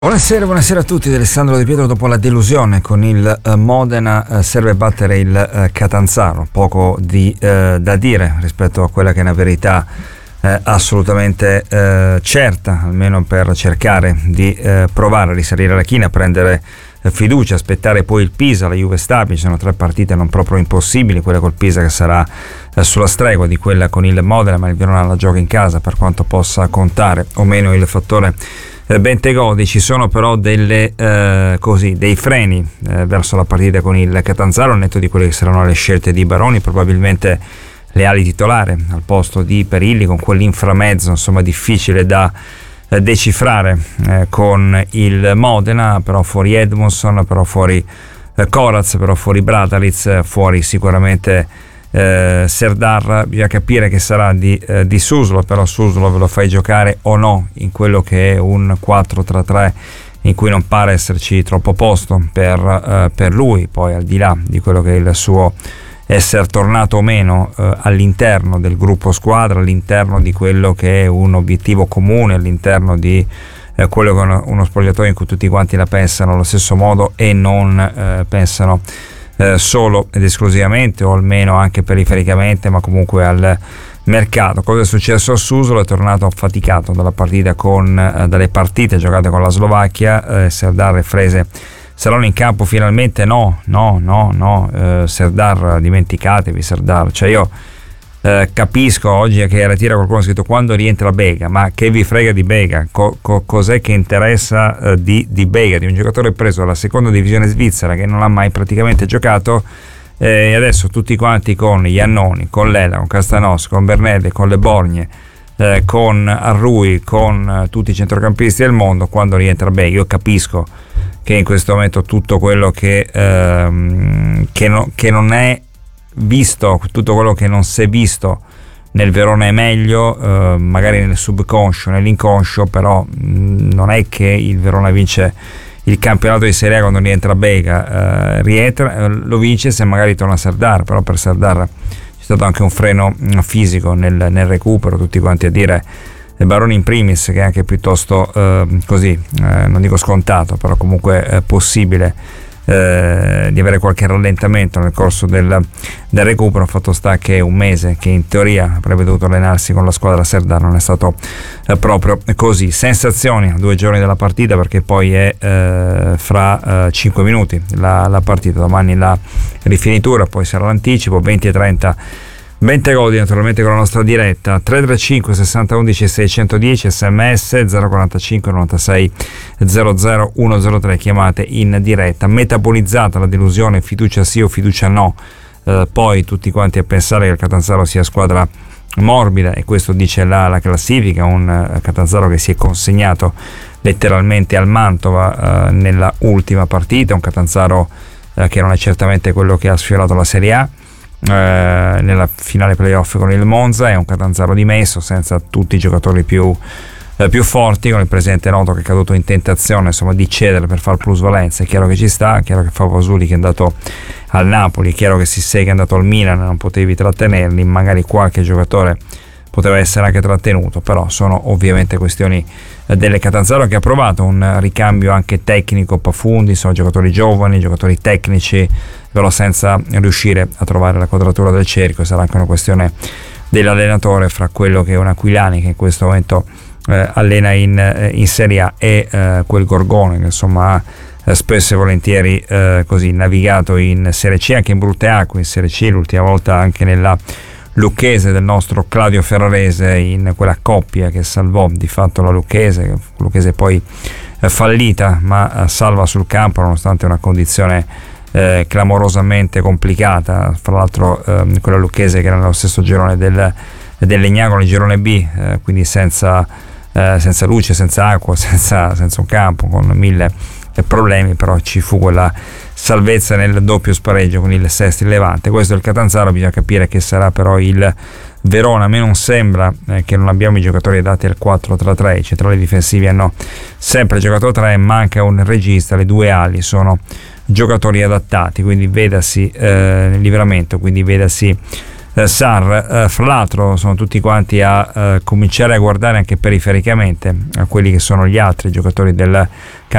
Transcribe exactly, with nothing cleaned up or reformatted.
Buonasera, buonasera a tutti. Alessandro De Pietro. Dopo la delusione con il uh, Modena uh, serve battere il uh, Catanzaro, poco di uh, da dire rispetto a quella che è una verità uh, assolutamente uh, certa, almeno per cercare di uh, provare a risalire la china, prendere uh, fiducia, aspettare poi il Pisa, la Juve stabile. Ci sono tre partite non proprio impossibili, quella col Pisa che sarà uh, sulla stregua di quella con il Modena, ma il Verona la gioca in casa, per quanto possa contare o meno il fattore Bentegodi. Ci sono però delle eh, così dei freni eh, verso la partita con il Catanzaro, al netto di quelle che saranno le scelte di Baroni, probabilmente le ali titolare al posto di Perilli, con quell'inframezzo insomma difficile da eh, decifrare eh, con il Modena, però fuori Edmondson, però fuori eh, Coraz, però fuori Bratalic, fuori sicuramente Eh, Serdar. Bisogna capire che sarà di, eh, di Suslo, però Suslo ve lo fai giocare o no in quello che è un quattro tre tre in cui non pare esserci troppo posto per, eh, per lui, poi al di là di quello che è il suo essere tornato o meno eh, all'interno del gruppo squadra, all'interno di quello che è un obiettivo comune, all'interno di eh, quello che è uno, uno spogliatoio in cui tutti quanti la pensano allo stesso modo e non eh, pensano Eh, solo ed esclusivamente, o almeno anche perifericamente, ma comunque al mercato. Cosa è successo a Suslo? È tornato affaticato dalla partita con eh, dalle partite giocate con la Slovacchia. eh, Serdar e Frese saranno in campo finalmente? No, no, no, no. eh, Serdar, dimenticatevi Serdar. Cioè io eh, capisco oggi che era tira qualcuno ha scritto quando rientra Bega, ma che vi frega di Bega? Co- co- cos'è che interessa eh, di, di Bega, di un giocatore preso dalla seconda divisione svizzera che non ha mai praticamente giocato, eh, e adesso tutti quanti con Iannoni, con Lela, con Castanos, con Bernelli, con Le Borgne, eh, con Arrui, con eh, tutti i centrocampisti del mondo. Quando rientra Bega, io capisco che in questo momento tutto quello che, ehm, che, no, che non è visto, tutto quello che non si è visto nel Verona è meglio, eh, magari nel subconscio, nell'inconscio, però mh, non è che il Verona vince il campionato di Serie A quando rientra Bega, eh, rientra, eh, lo vince se magari torna Serdar, però per Serdar c'è stato anche un freno fisico nel, nel recupero, tutti quanti a dire Baroni in primis, che è anche piuttosto eh, così, eh, non dico scontato, però comunque eh, possibile Eh, di avere qualche rallentamento nel corso del, del recupero. Fatto sta che un mese che in teoria avrebbe dovuto allenarsi con la squadra Serdar non è stato eh, proprio così. Sensazioni a due giorni dalla partita, perché poi è eh, fra eh, cinque minuti la, la partita, domani la rifinitura, poi sarà l'anticipo venti e trenta. Bentegodi naturalmente con la nostra diretta. Tre tre cinque sessanta undici seicentodieci, sms zero quarantacinque novantasei zero zero centotre, chiamate in diretta. Metabolizzata la delusione, fiducia sì o fiducia no, eh, poi tutti quanti a pensare che il Catanzaro sia squadra morbida, e questo dice la, la classifica. Un uh, Catanzaro che si è consegnato letteralmente al Mantova uh, nella ultima partita, un Catanzaro uh, che non è certamente quello che ha sfiorato la Serie A Eh, nella finale playoff con il Monza. È un Catanzaro dimesso, senza tutti i giocatori più, eh, più forti, con il presidente Noto che è caduto in tentazione insomma di cedere per far plusvalenza. È chiaro che ci sta, è chiaro che Favosuli che è andato al Napoli, è chiaro che Sissé che è andato al Milan, non potevi trattenerli, magari qualche giocatore poteva essere anche trattenuto, però sono ovviamente questioni eh, delle Catanzaro, che ha provato un ricambio anche tecnico profondi, sono giocatori giovani, giocatori tecnici, però senza riuscire a trovare la quadratura del cerchio. Sarà anche una questione dell'allenatore, fra quello che è un Aquilani che in questo momento eh, allena in, eh, in Serie A e eh, quel Gorgone che insomma ha eh, spesso e volentieri eh, così navigato in Serie C, anche in brutte acque in Serie C, l'ultima volta anche nella Lucchese del nostro Claudio Ferrarese, in quella coppia che salvò di fatto la Lucchese, Lucchese poi eh, fallita, ma eh, salva sul campo nonostante una condizione Eh, clamorosamente complicata. Fra l'altro eh, quella Lucchese che era nello stesso girone del, del Legnano, il girone B, eh, quindi senza, eh, senza luce, senza acqua, senza, senza un campo, con mille eh, problemi, però ci fu quella salvezza nel doppio spareggio con il Sestri Levante. Questo è il Catanzaro. Bisogna capire che sarà però il Verona. A me non sembra eh, che non abbiamo i giocatori adatti al quattro tre tre, i centrali difensivi hanno sempre giocato a tre, manca un regista, le due ali sono giocatori adattati, quindi vedasi eh, nel Livramento, quindi vedasi eh, Sarr. Eh, fra l'altro sono tutti quanti a eh, cominciare a guardare anche perifericamente a quelli che sono gli altri giocatori del